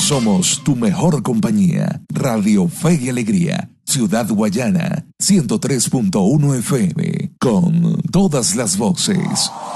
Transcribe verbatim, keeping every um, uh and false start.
Somos tu mejor compañía. Radio Fe y Alegría. Ciudad Guayana. ciento tres punto uno F M. Con todas las voces.